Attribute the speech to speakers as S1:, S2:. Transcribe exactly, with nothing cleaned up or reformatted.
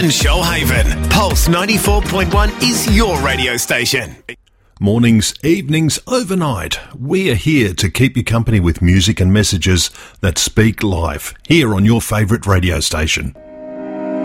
S1: Shoalhaven. Pulse ninety-four point one is your radio station.
S2: Mornings, evenings, overnight, we are here to keep you company with music and messages that speak life, here on your favourite radio station.